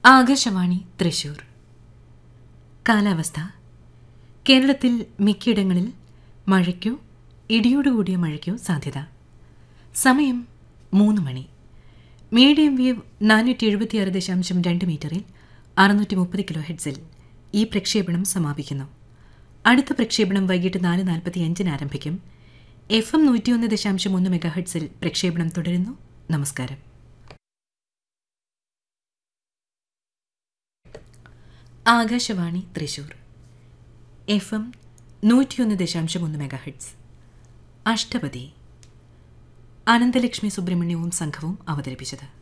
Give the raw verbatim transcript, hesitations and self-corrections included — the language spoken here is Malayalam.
ആകാശവാണി തൃശൂർ. കാലാവസ്ഥ. കേരളത്തിൽ മിക്കയിടങ്ങളിൽ മഴയ്ക്കോ ഇടിയോടുകൂടിയ മഴയ്ക്കോ സാധ്യത. സമയം മൂന്ന് മണി. മീഡിയം വേവ് നാനൂറ്റി എഴുപത്തിയാറ് ദശാംശം രണ്ട് മീറ്ററിൽ അറുന്നൂറ്റി മുപ്പത് കിലോ ഹെഡ്സിൽ ഈ പ്രക്ഷേപണം സമാപിക്കുന്നു. അടുത്ത പ്രക്ഷേപണം വൈകിട്ട് നാല് നാൽപ്പത്തി അഞ്ചിന് ആരംഭിക്കും. എഫ് എം നൂറ്റിയൊന്ന് ദശാംശം ഒന്ന് മെഗാ ഹെഡ്സിൽ പ്രക്ഷേപണം തുടരുന്നു. നമസ്കാരം. ആകാശവാണി തൃശൂർ. എഫ് എം നൂറ്റിയൊന്ന് ദശാംശം ഒന്ന് മെഗാ ഹെഡ്സ്. അഷ്ടപതി. അനന്തലക്ഷ്മി സുബ്രഹ്മണ്യവും സംഘവും അവതരിപ്പിച്ചത്.